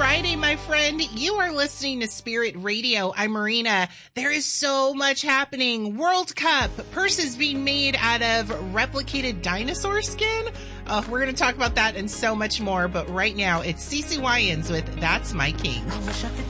Friday, my friend. You are listening to Spirit Radio. I'm Marina. There is so much happening. World Cup. Purses being made out of replicated dinosaur skin. We're going to talk about that and so much more. But right now, it's CeCe Winans with That's My King.